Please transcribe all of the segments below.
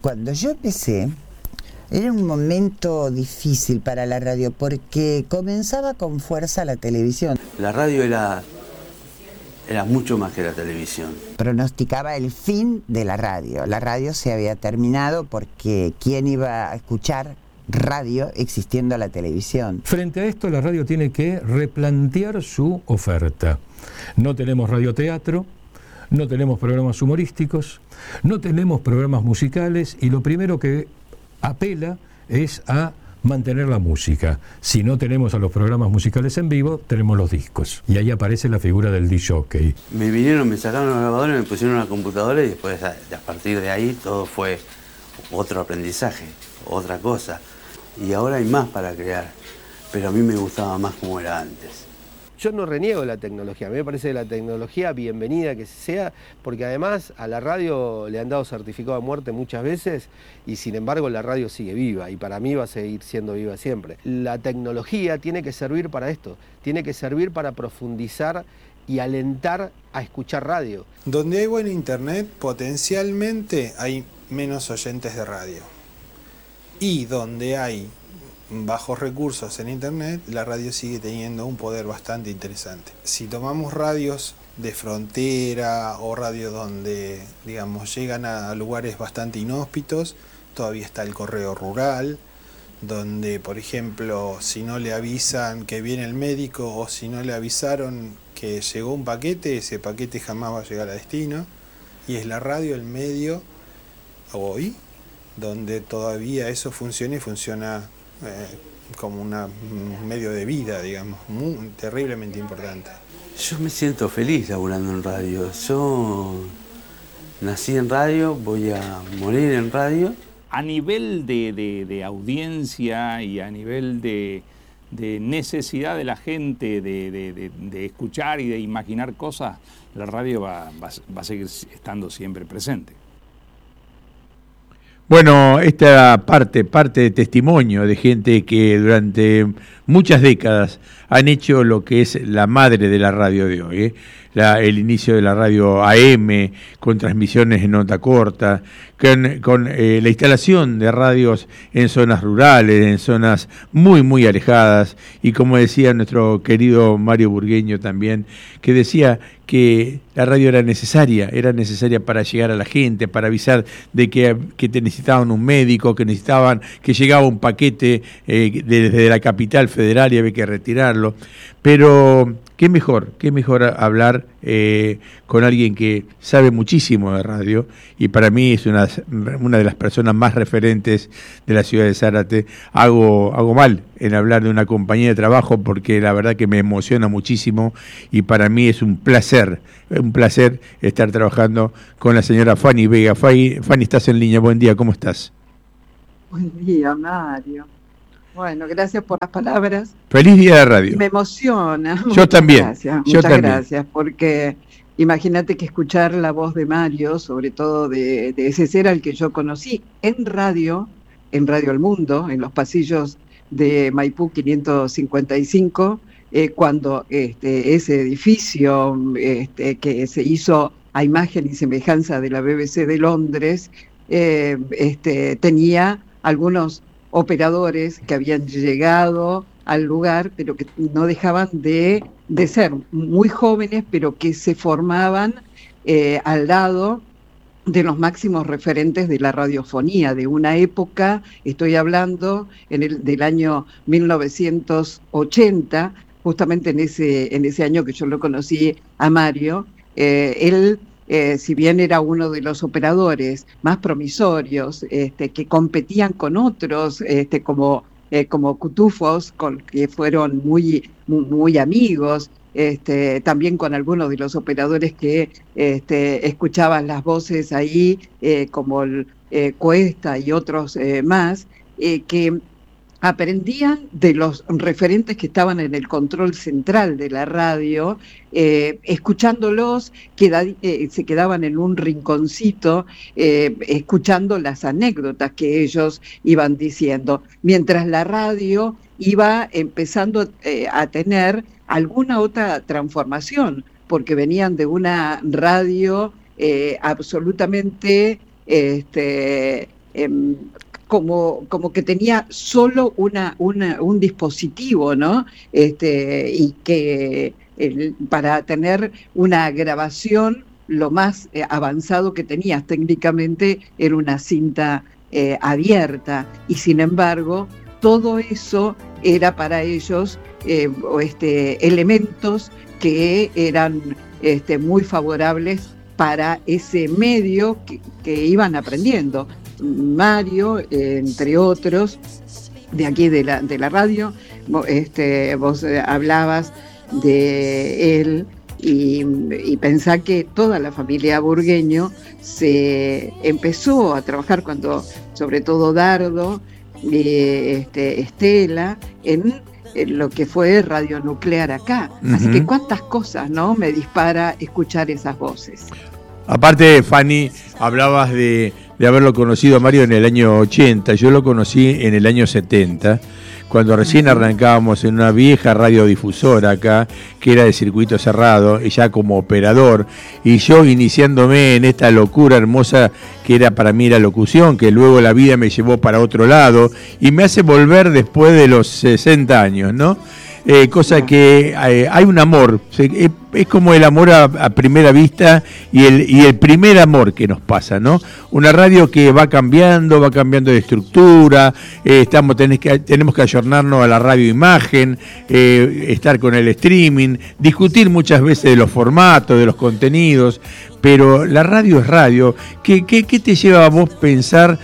Cuando yo empecé, era un momento difícil para la radio porque comenzaba con fuerza la televisión. La radio era mucho más que la televisión. Pronosticaba el fin de la radio. La radio se había terminado porque ¿quién iba a escuchar radio existiendo la televisión? Frente a esto, la radio tiene que replantear su oferta. No tenemos radioteatro, no tenemos programas humorísticos, no tenemos programas musicales y lo primero que apela es a mantener la música. Si no tenemos a los programas musicales en vivo, tenemos los discos. Y ahí aparece la figura del disc-jockey. Me sacaron la grabadora, me pusieron una computadora y después a partir de ahí todo fue otro aprendizaje, otra cosa. Y ahora hay más para crear, pero a mí me gustaba más como era antes. Yo no reniego la tecnología, a mí me parece la tecnología bienvenida que sea, porque además a la radio le han dado certificado de muerte muchas veces y sin embargo la radio sigue viva y para mí va a seguir siendo viva siempre. La tecnología tiene que servir para esto, tiene que servir para profundizar y alentar a escuchar radio. Donde hay buen internet, potencialmente hay menos oyentes de radio. Y donde hay bajos recursos en internet, la radio sigue teniendo un poder bastante interesante. Si tomamos radios de frontera o radios donde, digamos, llegan a lugares bastante inhóspitos, todavía está el correo rural, donde, por ejemplo, si no le avisan que viene el médico o si no le avisaron que llegó un paquete, ese paquete jamás va a llegar a destino. Y es la radio el medio hoy donde todavía eso funciona y funciona como un medio de vida, digamos, terriblemente importante. Yo me siento feliz laburando en radio. Yo nací en radio, voy a morir en radio. A nivel de audiencia y a nivel de necesidad de la gente de escuchar y de imaginar cosas, la radio va a seguir estando siempre presente. Bueno, esta parte de testimonio de gente que durante muchas décadas han hecho lo que es la madre de la radio de hoy, el inicio de la radio AM, con transmisiones en onda corta, con la instalación de radios en zonas rurales, en zonas muy, muy alejadas, y como decía nuestro querido Mario Burgueño también, que decía que la radio era necesaria para llegar a la gente, para avisar de que necesitaban un médico, que llegaba un paquete desde la capital federal y había que retirarlo. Pero qué mejor hablar con alguien que sabe muchísimo de radio, y para mí es una de las personas más referentes de la ciudad de Zárate. Hago mal en hablar de una compañía de trabajo porque la verdad que me emociona muchísimo y para mí es un placer estar trabajando con la señora Fanny Vega. Fanny, estás en línea, buen día, ¿cómo estás? Buen día, Mario. Bueno, gracias por las palabras. Feliz día de radio. Me emociona. Yo también. Muchas gracias, porque imagínate que escuchar la voz de Mario, sobre todo de ese ser al que yo conocí en Radio El Mundo, en los pasillos de Maipú 555, cuando ese edificio que se hizo a imagen y semejanza de la BBC de Londres, tenía algunos operadores que habían llegado al lugar, pero que no dejaban de ser muy jóvenes, pero que se formaban al lado de los máximos referentes de la radiofonía, de una época, estoy hablando del año 1980, justamente en ese año que yo lo conocí a Mario. Él, si bien era uno de los operadores más promisorios, que competían con otros, como Cutufos, que fueron muy, muy amigos, también con algunos de los operadores que escuchaban las voces ahí, como Cuesta y otros más, que aprendían de los referentes que estaban en el control central de la radio, escuchándolos, se quedaban en un rinconcito, escuchando las anécdotas que ellos iban diciendo, mientras la radio iba empezando a tener alguna otra transformación, porque venían de una radio absolutamente como que tenía solo un dispositivo, ¿no? Y que para tener una grabación, lo más avanzado que tenías técnicamente era una cinta abierta, y sin embargo todo eso era para ellos elementos que eran muy favorables para ese medio que iban aprendiendo. Mario, entre otros, de aquí de la radio, vos hablabas de él, y pensá que toda la familia Burgueño se empezó a trabajar cuando, sobre todo Dardo, Estela, en lo que fue Radio Nuclear acá. Uh-huh. Así que cuántas cosas, ¿no?, me dispara escuchar esas voces. Aparte, Fanny, hablabas de haberlo conocido a Mario en el año 80, yo lo conocí en el año 70, cuando recién arrancábamos en una vieja radiodifusora acá, que era de circuito cerrado, ya como operador, y yo iniciándome en esta locura hermosa que era para mí la locución, que luego la vida me llevó para otro lado, y me hace volver después de los 60 años, ¿no? Cosa que hay un amor, es como el amor a primera vista y el primer amor que nos pasa, ¿no? Una radio que va cambiando de estructura, tenemos que ayornarnos a la radioimagen, estar con el streaming, discutir muchas veces de los formatos, de los contenidos, pero la radio es radio. ¿Qué te lleva a vos pensar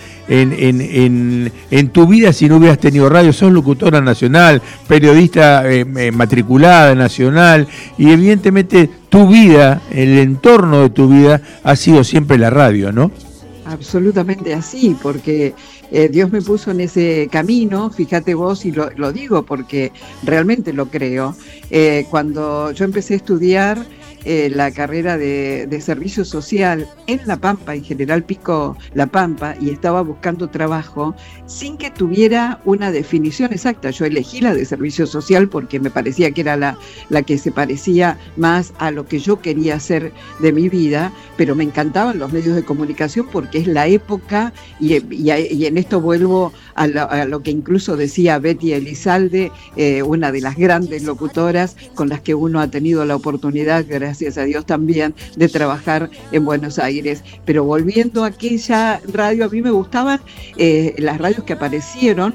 en tu vida si no hubieras tenido radio? Sos locutora nacional, periodista matriculada nacional, y evidentemente tu vida, el entorno de tu vida ha sido siempre la radio, ¿no? Absolutamente así, porque Dios me puso en ese camino, fíjate vos, y lo digo porque realmente lo creo. Cuando yo empecé a estudiar la carrera de servicio social en La Pampa, en General Pico La Pampa, y estaba buscando trabajo sin que tuviera una definición exacta. Yo elegí la de servicio social porque me parecía que era la que se parecía más a lo que yo quería hacer de mi vida, pero me encantaban los medios de comunicación porque es la época, y en esto vuelvo a lo que incluso decía Betty Elizalde, una de las grandes locutoras con las que uno ha tenido la oportunidad, gracias a Dios también, de trabajar en Buenos Aires. Pero volviendo a aquella radio, a mí me gustaban las radios que aparecieron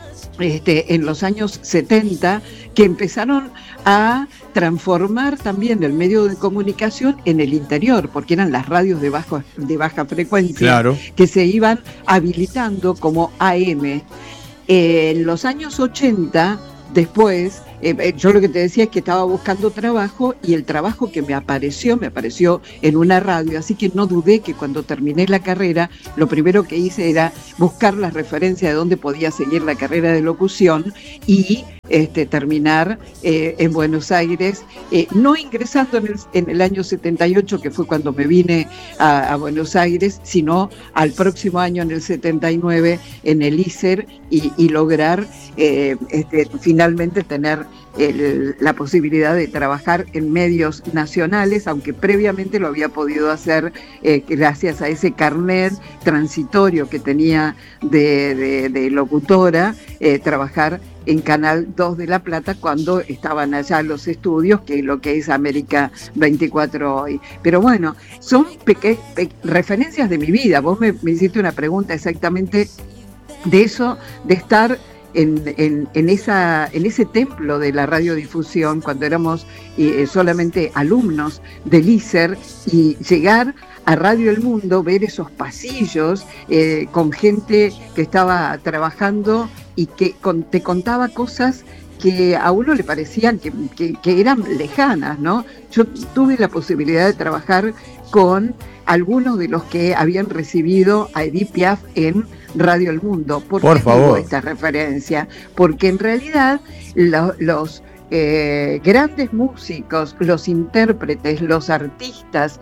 en los años 70, que empezaron a transformar también el medio de comunicación en el interior, porque eran las radios de baja frecuencia, claro, que se iban habilitando como AM. En los años 80, después, yo lo que te decía es que estaba buscando trabajo, y el trabajo que me apareció en una radio, así que no dudé que cuando terminé la carrera, lo primero que hice era buscar las referencias de dónde podía seguir la carrera de locución y terminar en Buenos Aires, no ingresando en el año 78, que fue cuando me vine a Buenos Aires, sino al próximo año, en el 79, en el ISER, y lograr finalmente tener la posibilidad de trabajar en medios nacionales, aunque previamente lo había podido hacer gracias a ese carnet transitorio que tenía de locutora, trabajar en Canal 2 de La Plata cuando estaban allá los estudios, que es lo que es América 24 hoy. Pero bueno, son referencias de mi vida. Vos me hiciste una pregunta exactamente de eso, de estar en ese templo de la radiodifusión cuando éramos solamente alumnos del ISER, y llegar a Radio El Mundo, ver esos pasillos con gente que estaba trabajando y que te contaba cosas que a uno le parecían que eran lejanas, ¿no? Yo tuve la posibilidad de trabajar con algunos de los que habían recibido a Edith Piaf en Radio El Mundo. ¿Por qué digo esta referencia? Porque en realidad los grandes músicos, los intérpretes, los artistas,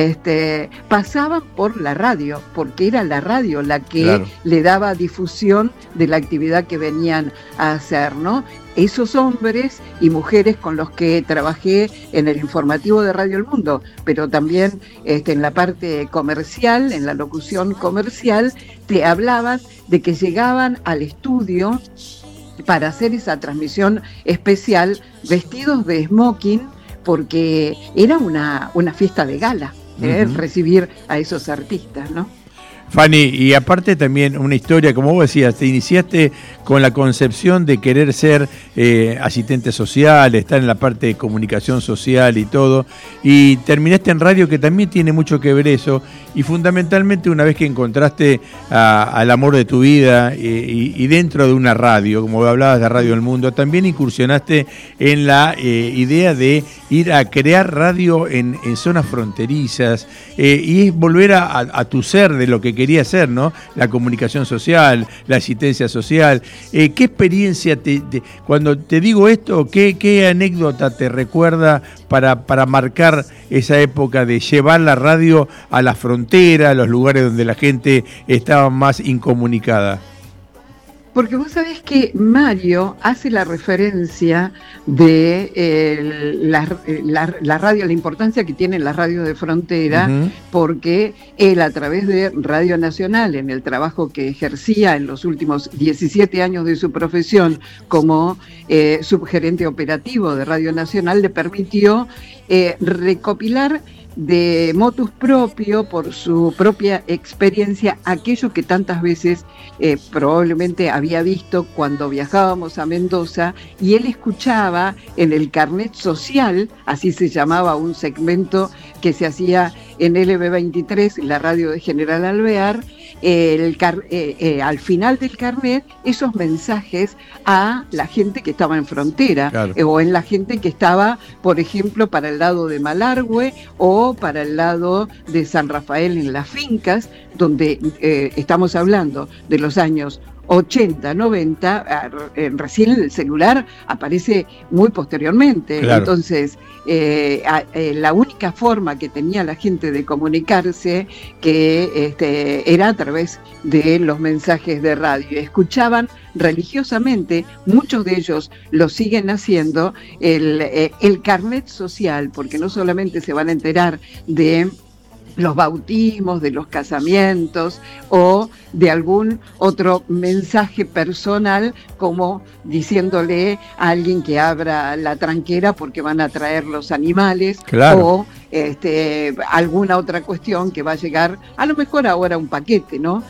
pasaban por la radio, porque era la radio la que le daba difusión de la actividad que venían a hacer, ¿no? Esos hombres y mujeres con los que trabajé en el informativo de Radio El Mundo, pero también en la parte comercial, en la locución comercial, te hablaban de que llegaban al estudio para hacer esa transmisión especial vestidos de smoking, porque era una fiesta de gala, recibir a esos artistas, ¿no? Fanny, y aparte también una historia, como vos decías, te iniciaste con la concepción de querer ser asistente social, estar en la parte de comunicación social y todo, y terminaste en radio, que también tiene mucho que ver eso, y fundamentalmente una vez que encontraste al amor de tu vida y dentro de una radio, como hablabas de Radio El Mundo, también incursionaste en la idea de ir a crear radio en zonas fronterizas, y es volver a tu ser de lo que quería hacer, ¿no? La comunicación social, la asistencia social. ¿Qué experiencia cuando te digo esto, qué anécdota te recuerda para marcar esa época de llevar la radio a la frontera, a los lugares donde la gente estaba más incomunicada? Porque vos sabés que Mario hace la referencia de la radio, la importancia que tienen las radios de frontera, porque él, a través de Radio Nacional, en el trabajo que ejercía en los últimos 17 años de su profesión como subgerente operativo de Radio Nacional, le permitió recopilar de motus propio, por su propia experiencia, aquello que tantas veces probablemente había visto cuando viajábamos a Mendoza, y él escuchaba en el Carnet Social, así se llamaba un segmento que se hacía en LB23, la radio de General Alvear, al final del carnet, esos mensajes a la gente que estaba en frontera, o en la gente que estaba, por ejemplo, para el lado de Malargüe o para el lado de San Rafael en las fincas, donde estamos hablando de los años 80, 90, recién el celular aparece muy posteriormente. Entonces, la única forma que tenía la gente de comunicarse que era a través de los mensajes de radio. Escuchaban religiosamente, muchos de ellos lo siguen haciendo, el carnet social, porque no solamente se van a enterar de los bautismos, de los casamientos o de algún otro mensaje personal, como diciéndole a alguien que abra la tranquera porque van a traer los animales, o alguna otra cuestión que va a llegar, a lo mejor ahora un paquete, ¿no?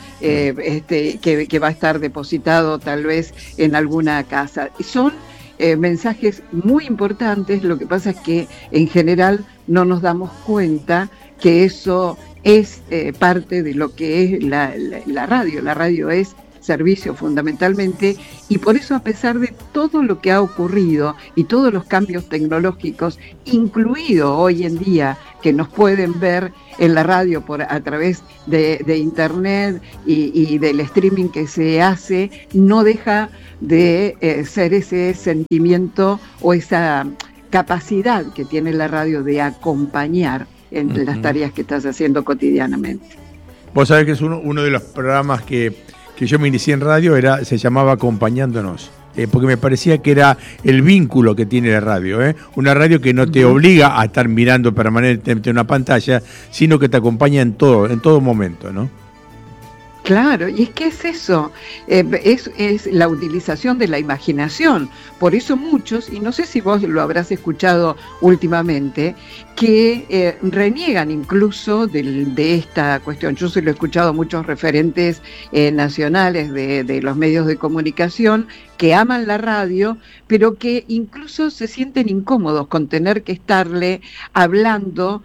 Que va a estar depositado tal vez en alguna casa. Son mensajes muy importantes. Lo que pasa es que en general no nos damos cuenta que eso es parte de lo que es la radio. La radio es servicio fundamentalmente, y por eso, a pesar de todo lo que ha ocurrido y todos los cambios tecnológicos, incluido hoy en día que nos pueden ver en la radio a través de internet y del streaming que se hace, no deja de ser ese sentimiento o esa capacidad que tiene la radio de acompañar en las tareas que estás haciendo cotidianamente. Vos sabés que es uno de los programas que yo me inicié en radio, se llamaba Acompañándonos, porque me parecía que era el vínculo que tiene la radio, una radio que no te obliga a estar mirando permanentemente una pantalla, sino que te acompaña en todo momento, ¿no? Claro, y es que es eso, es la utilización de la imaginación. Por eso muchos, y no sé si vos lo habrás escuchado últimamente, que reniegan incluso de esta cuestión. Yo se lo he escuchado a muchos referentes nacionales de los medios de comunicación que aman la radio, pero que incluso se sienten incómodos con tener que estarle hablando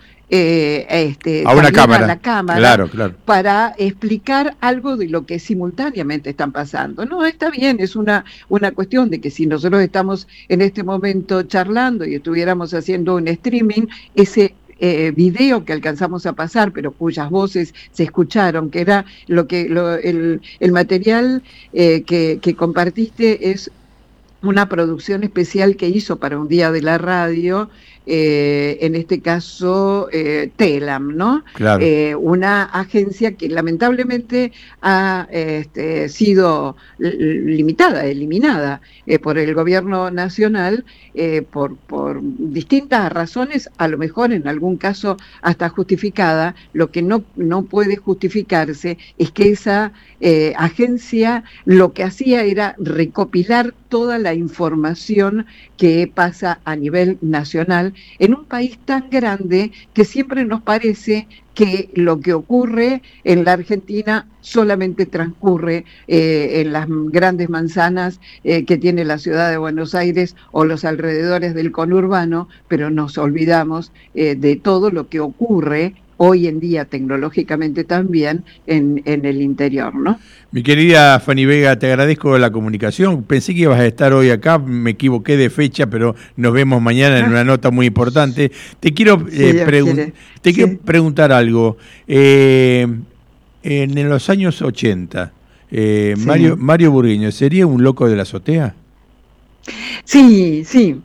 a una cámara, a la cámara, para explicar algo de lo que simultáneamente están pasando. No, está bien, es una cuestión de que si nosotros estamos en este momento charlando y estuviéramos haciendo un streaming, ese video que alcanzamos a pasar, pero cuyas voces se escucharon, que era el material que compartiste, es una producción especial que hizo para un día de la radio, en este caso Telam, ¿no? Claro. Una agencia que lamentablemente ha sido limitada, eliminada por el gobierno nacional por distintas razones, a lo mejor en algún caso hasta justificada. Lo que no puede justificarse es que esa agencia lo que hacía era recopilar toda la información que pasa a nivel nacional en un país tan grande que siempre nos parece que lo que ocurre en la Argentina solamente transcurre en las grandes manzanas que tiene la ciudad de Buenos Aires o los alrededores del conurbano, pero nos olvidamos de todo lo que ocurre hoy en día tecnológicamente también en el interior, ¿no? Mi querida Fanny Vega, te agradezco la comunicación. Pensé que ibas a estar hoy acá, me equivoqué de fecha, pero nos vemos mañana en una nota muy importante. Te quiero, quiero preguntar algo. En los años 80, sí. Mario Burgueño, ¿sería un loco de la azotea? Sí.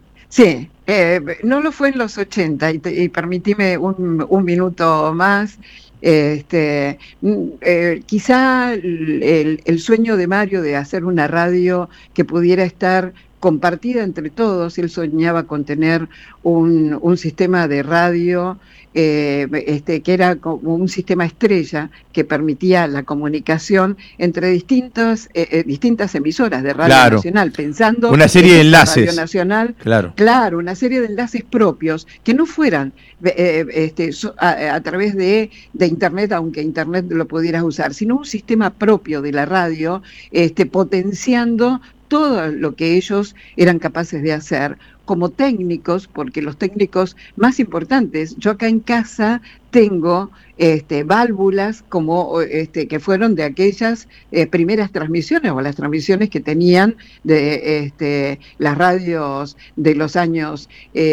No lo fue en los 80, y permitime un minuto más. Quizá el sueño de Mario de hacer una radio que pudiera estar compartida entre todos, él soñaba con tener un sistema de radio que era como un sistema estrella que permitía la comunicación entre distintas emisoras de Radio Nacional, pensando una serie de enlaces. Radio Nacional, claro, una serie de enlaces propios que no fueran a través de Internet, aunque Internet lo pudieras usar, sino un sistema propio de la radio, potenciando todo lo que ellos eran capaces de hacer como técnicos, porque los técnicos más importantes, yo acá en casa tengo válvulas como que fueron de aquellas primeras transmisiones o las transmisiones que tenían de las radios de los años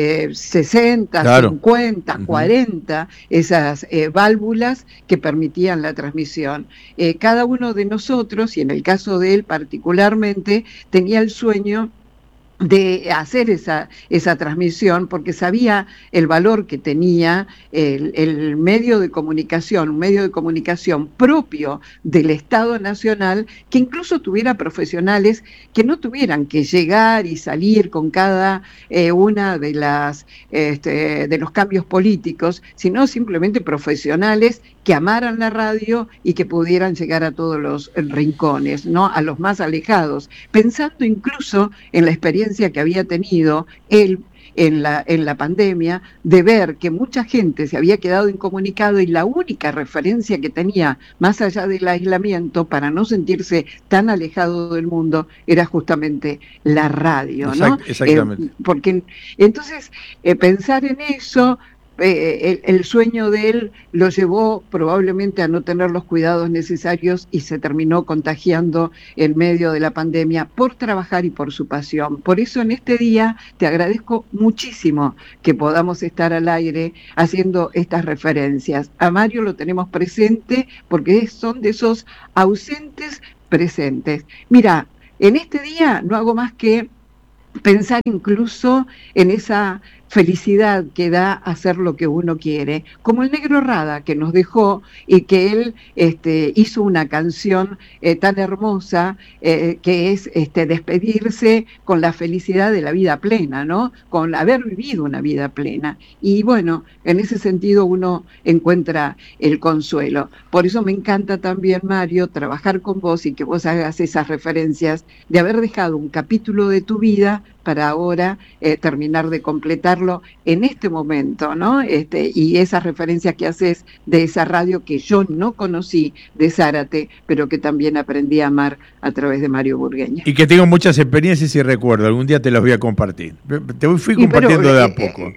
60, 50, 40, esas válvulas que permitían la transmisión. Cada uno de nosotros, y en el caso de él particularmente, tenía el sueño de hacer esa transmisión, porque sabía el valor que tenía el medio de comunicación, un medio de comunicación propio del Estado Nacional, que incluso tuviera profesionales que no tuvieran que llegar y salir con cada una de los cambios políticos, sino simplemente profesionales que amaran la radio y que pudieran llegar a todos los rincones, ¿no? A los más alejados, pensando incluso en la experiencia que había tenido él en la pandemia, de ver que mucha gente se había quedado incomunicado y la única referencia que tenía, más allá del aislamiento, para no sentirse tan alejado del mundo, era justamente la radio, ¿no? Exactamente. Porque entonces pensar en eso, el sueño de él lo llevó probablemente a no tener los cuidados necesarios y se terminó contagiando en medio de la pandemia por trabajar y por su pasión. Por eso en este día te agradezco muchísimo que podamos estar al aire haciendo estas referencias. A Mario lo tenemos presente porque son de esos ausentes presentes. Mira, en este día no hago más que pensar incluso en esa felicidad que da hacer lo que uno quiere, como el Negro Rada, que nos dejó y que él hizo una canción tan hermosa que es despedirse con la felicidad de la vida plena, ¿no? Con haber vivido una vida plena. Y bueno, en ese sentido uno encuentra el consuelo. Por eso me encanta también, Mario, trabajar con vos y que vos hagas esas referencias de haber dejado un capítulo de tu vida para ahora terminar de completarlo en este momento, ¿no? Y esas referencias que haces de esa radio que yo no conocí, de Zárate, pero que también aprendí a amar a través de Mario Burgueño. Y que tengo muchas experiencias y recuerdos, algún día te los voy a compartir. Te fui compartiendo de a poco.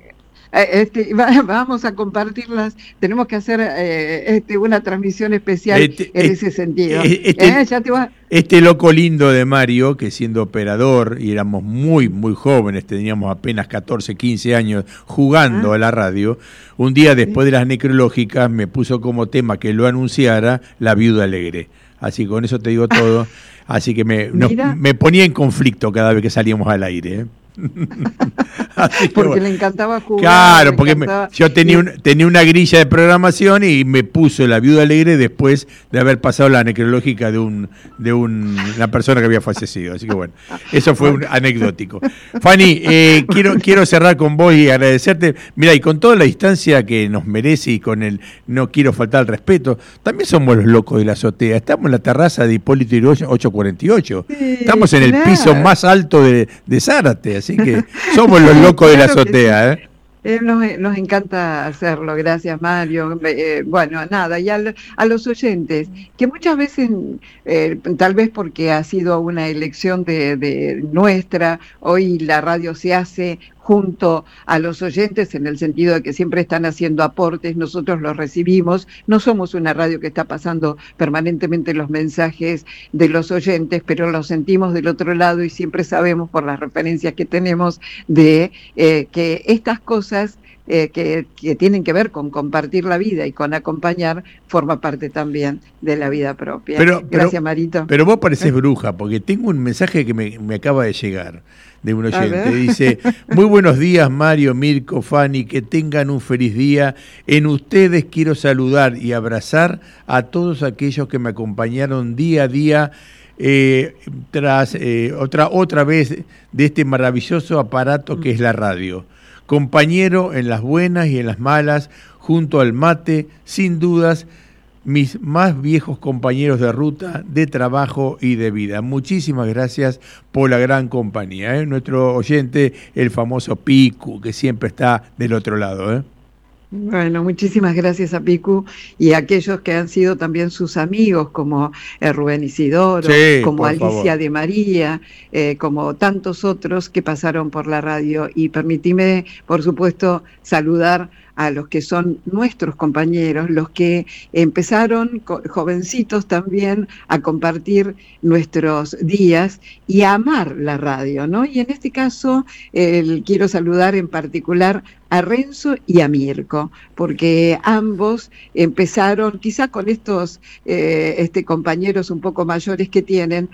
Vamos a compartirlas, tenemos que hacer una transmisión especial en ese sentido. Este loco lindo de Mario, que siendo operador, y éramos muy, muy jóvenes, teníamos apenas 14, 15 años, jugando a la radio, un día después de las necrológicas me puso como tema que lo anunciara La Viuda Alegre. Así con eso te digo todo. Así que me ponía en conflicto cada vez que salíamos al aire, ¿eh? Porque le encantaba jugar. Claro, porque yo tenía una grilla de programación y me puso La Viuda Alegre después de haber pasado la necrológica de una persona que había fallecido. Así que bueno, eso fue un anecdótico. Fanny, quiero cerrar con vos y agradecerte. Mira, y con toda la distancia que nos merece y con el no quiero faltar al respeto, también somos los locos de la azotea. Estamos en la terraza de Hipólito Yrigoyen 848. Sí, estamos en el piso más alto de Zárate. Así que somos los locos de la azotea, ¿eh? Nos encanta hacerlo, gracias Mario. Bueno, nada, y a los oyentes, que muchas veces, tal vez porque ha sido una elección de nuestra, hoy la radio se hace junto a los oyentes en el sentido de que siempre están haciendo aportes, nosotros los recibimos, no somos una radio que está pasando permanentemente los mensajes de los oyentes, pero los sentimos del otro lado y siempre sabemos por las referencias que tenemos de que estas cosas que tienen que ver con compartir la vida y con acompañar, forma parte también de la vida propia. Gracias, Marito. Pero vos parecés bruja, porque tengo un mensaje que me acaba de llegar de un oyente. Dice: muy buenos días, Mario, Mirko, Fanny, que tengan un feliz día. En ustedes quiero saludar y abrazar a todos aquellos que me acompañaron día a día tras otra vez de este maravilloso aparato que es la radio. Compañero en las buenas y en las malas, junto al mate, sin dudas, mis más viejos compañeros de ruta, de trabajo y de vida. Muchísimas gracias por la gran compañía, ¿eh? Nuestro oyente, el famoso Picu, que siempre está del otro lado, ¿eh? Bueno, muchísimas gracias a Picu y a aquellos que han sido también sus amigos, como Rubén Isidoro, sí, como Alicia de María, como tantos otros que pasaron por la radio. Y permitime, por supuesto, saludar a los que son nuestros compañeros, los que empezaron jovencitos también a compartir nuestros días y a amar la radio, ¿no? Y en este caso quiero saludar en particular a Renzo y a Mirko, porque ambos empezaron, quizá con estos compañeros un poco mayores que tienen,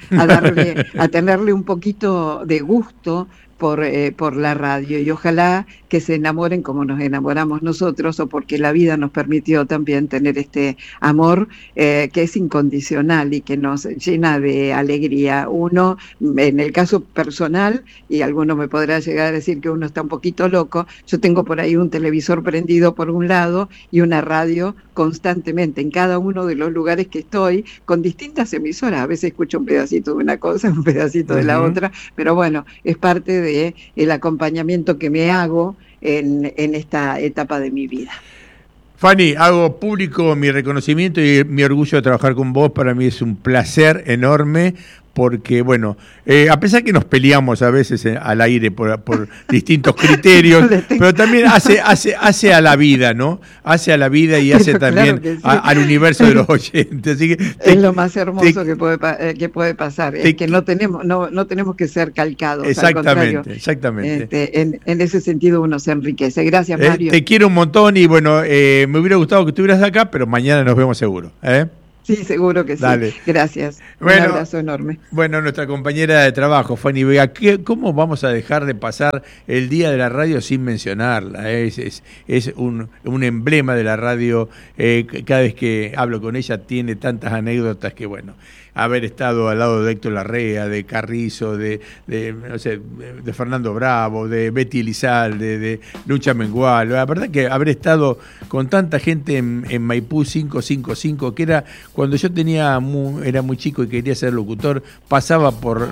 a tenerle un poquito de gusto por la radio, y ojalá que se enamoren como nos enamoramos nosotros, o porque la vida nos permitió también tener este amor que es incondicional y que nos llena de alegría. Uno, en el caso personal, y alguno me podrá llegar a decir que uno está un poquito loco, yo tengo por ahí un televisor prendido por un lado y una radio constantemente en cada uno de los lugares que estoy, con distintas emisoras. A veces escucho un pedacito de una cosa, un pedacito de la otra, pero bueno, es parte de el acompañamiento que me hago en esta etapa de mi vida. Fanny, hago público mi reconocimiento y mi orgullo de trabajar con vos. Para mí es un placer enorme, porque, bueno, a pesar que nos peleamos a veces al aire por distintos criterios, pero también hace a la vida, ¿no? Hace a la vida y hace también sí, al universo de los oyentes. Así que es lo más hermoso que puede pasar, es que no tenemos que ser calcados. Exactamente, exactamente. En ese sentido uno se enriquece. Gracias, Mario. Te quiero un montón y, bueno, me hubiera gustado que estuvieras acá, pero mañana nos vemos seguro, ¿eh? Sí, seguro que sí. Dale. Gracias. Bueno, un abrazo enorme. Bueno, nuestra compañera de trabajo, Fanny Vega, ¿cómo vamos a dejar de pasar el Día de la Radio sin mencionarla? Es un emblema de la radio. Cada vez que hablo con ella tiene tantas anécdotas que, bueno, haber estado al lado de Héctor Larrea, de Carrizo, de Fernando Bravo, de Betty Elizalde, de Lucha Mengual. La verdad que haber estado con tanta gente en Maipú 555, que era cuando yo era muy chico y quería ser locutor, pasaba por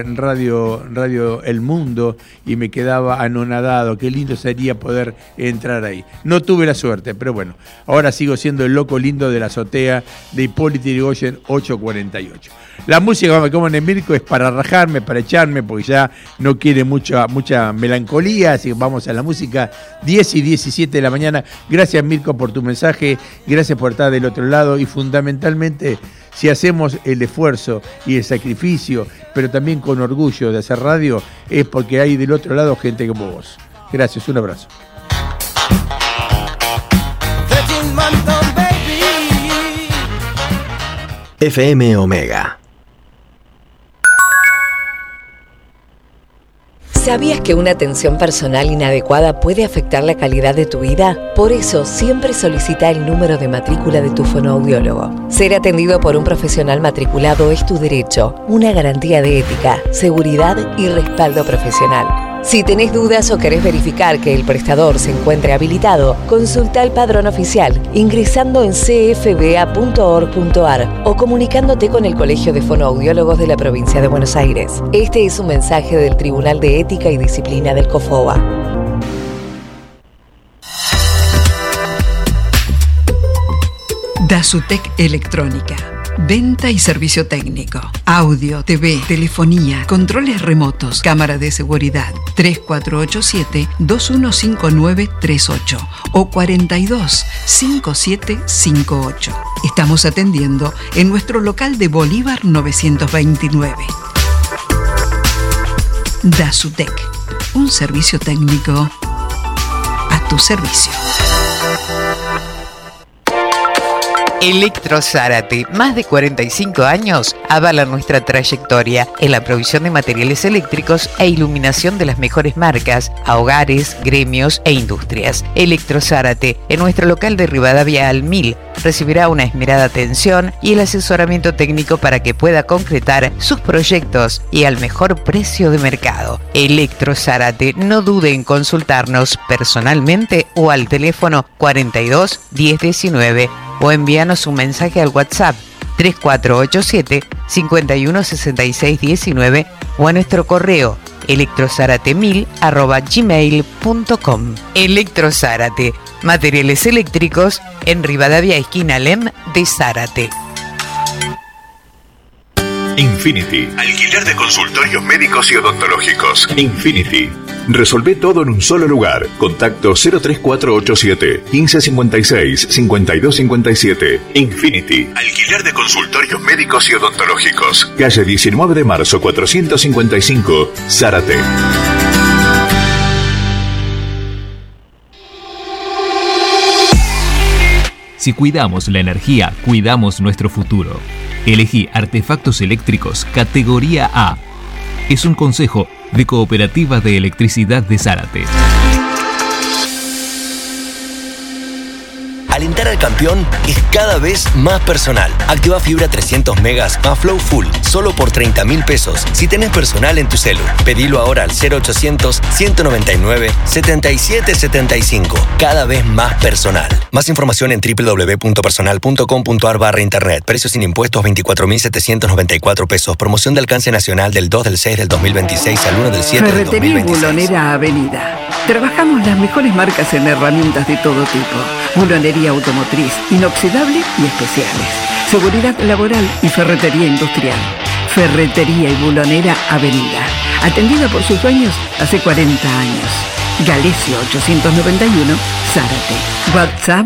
Radio El Mundo y me quedaba anonadado. Qué lindo sería poder entrar ahí. No tuve la suerte, pero bueno, ahora sigo siendo el loco lindo de la azotea de Hipólito Yrigoyen 848. La música, como en el Mirko, es para rajarme, para echarme, porque ya no quiere mucha melancolía, así que vamos a la música. 10 y 17 de la mañana. Gracias, Mirko, por tu mensaje, gracias por estar del otro lado, y fundamentalmente, si hacemos el esfuerzo y el sacrificio, pero también con orgullo de hacer radio, es porque hay del otro lado gente como vos. Gracias, un abrazo. FM Omega. ¿Sabías que una atención personal inadecuada puede afectar la calidad de tu vida? Por eso, siempre solicita el número de matrícula de tu fonoaudiólogo. Ser atendido por un profesional matriculado es tu derecho, una garantía de ética, seguridad y respaldo profesional. Si tenés dudas o querés verificar que el prestador se encuentre habilitado, consulta el padrón oficial ingresando en cfba.org.ar o comunicándote con el Colegio de Fonoaudiólogos de la Provincia de Buenos Aires. Este es un mensaje del Tribunal de Ética y Disciplina del COFOA. DASUTEC Electrónica. Venta y servicio técnico. Audio, TV, telefonía, controles remotos, cámara de seguridad. 3487-215938 o 425758. Estamos atendiendo en nuestro local de Bolívar 929. DASUTEC. Un servicio técnico a tu servicio. Electro Zárate, más de 45 años, avalan nuestra trayectoria en la provisión de materiales eléctricos e iluminación de las mejores marcas a hogares, gremios e industrias. Electro Zárate, en nuestro local de Rivadavia al 1000, recibirá una esmerada atención y el asesoramiento técnico para que pueda concretar sus proyectos y al mejor precio de mercado. Electro Zárate, no dude en consultarnos personalmente o al teléfono 42 1019 o envíanos un mensaje al WhatsApp 3487-516619 o a nuestro correo electrozarate1000@gmail.com. Electro Zárate, materiales eléctricos en Rivadavia esquina Lem de Zárate. Infinity. Alquiler de consultorios médicos y odontológicos. Infinity. Resolvé todo en un solo lugar. Contacto 03487 1556 5257. Infinity. Alquiler de consultorios médicos y odontológicos. Calle 19 de marzo 455, Zárate. Si cuidamos la energía, cuidamos nuestro futuro. Elegí artefactos eléctricos categoría A. Es un consejo de Cooperativa de Electricidad de Zárate. Alentar al campeón es cada vez más personal. Activa fibra 300 megas más Flow Full, solo por 30.000 pesos. Si tenés personal en tu celu, pedilo ahora al 0800-199-7775. Cada vez más personal. Más información en www.personal.com.ar/internet. Precios sin impuestos 24.794 pesos. Promoción de alcance nacional del 2/6 del 2026 al 1/7 del 2026. Ferretería y Bulonera Avenida. Trabajamos las mejores marcas en herramientas de todo tipo. Bulonería automotriz, inoxidable y especiales. Seguridad laboral y ferretería industrial. Ferretería y Bulonera Avenida. Atendida por sus dueños hace 40 años. Galesio 891, Zárate. WhatsApp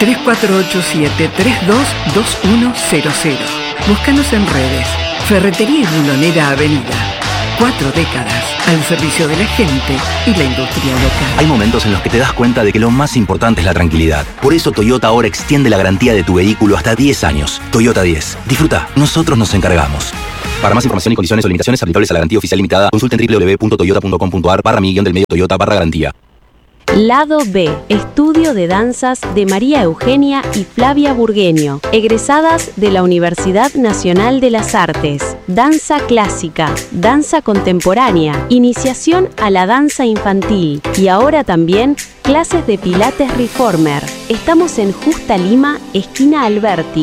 3487-322100. Búscanos en redes. Ferretería y Bulonera Avenida. 4 décadas al servicio de la gente y la industria local. Hay momentos en los que te das cuenta de que lo más importante es la tranquilidad. Por eso Toyota ahora extiende la garantía de tu vehículo hasta 10 años. Toyota 10. Disfruta, nosotros nos encargamos. Para más información y condiciones o limitaciones aplicables a la garantía oficial limitada, consulten www.toyota.com.ar/del-medio Toyota/garantía. Lado B, estudio de danzas de María Eugenia y Flavia Burgueño, egresadas de la Universidad Nacional de las Artes. Danza clásica, danza contemporánea, iniciación a la danza infantil y ahora también clases de pilates reformer. Estamos en Justa Lima, esquina Alberti.